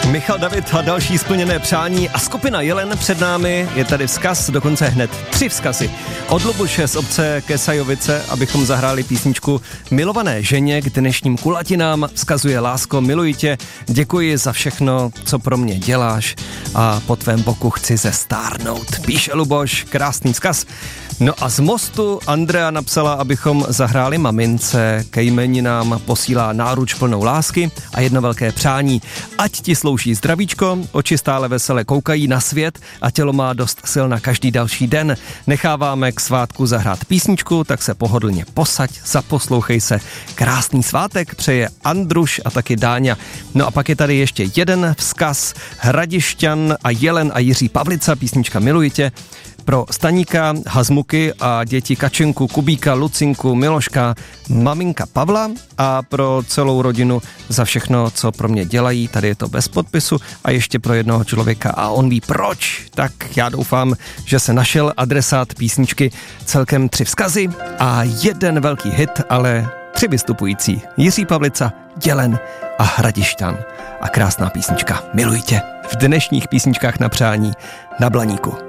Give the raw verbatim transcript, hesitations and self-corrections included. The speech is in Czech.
Michal David a další splněné přání a skupina Jelen před námi. Je tady vzkaz, dokonce hned tři vzkazy. Od Lubuše z obce Kesajovice, abychom zahráli písničku Milované ženě k dnešním kulatinám. Vzkazuje: lásko, miluji tě, děkuji za všechno, co pro mě děláš a po tvém boku chci zestárnout. Píše Luboš, krásný vzkaz. No a z Mostu Andrea napsala, abychom zahráli mamince, ke jmeninám posílá náruč plnou lásky a jedno velké přání. Ať ti slouží zdravíčko, oči stále vesele koukají na svět a tělo má dost sil na každý další den. Necháváme k svátku zahrát písničku, tak se pohodlně posaď, zaposlouchej se. Krásný svátek přeje Andruš a taky Dáňa. No a pak je tady ještě jeden vzkaz. Hradišťan a Jelen a Jiří Pavlica, písnička Miluji tě. Pro Staníka, Hazmuky a děti Kačenku, Kubíka, Lucinku, Miloška, maminka Pavla a pro celou rodinu za všechno, co pro mě dělají. Tady je to bez podpisu a ještě pro jednoho člověka a on ví proč. Tak já doufám, že se našel adresát písničky. Celkem tři vzkazy a jeden velký hit, ale tři vystupující. Jiří Pavlica, Jelen a Hradišťan. A krásná písnička Miluji tě v dnešních písničkách na přání na Blaníku.